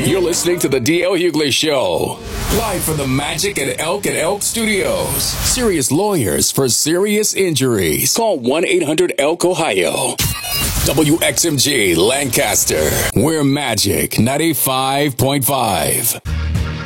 You're listening to the DL Hughley Show. Live from the Magic at Elk Studios. Serious lawyers for serious injuries. Call 1-800-ELK-OHIO. WXMG Lancaster. We're Magic 95.5.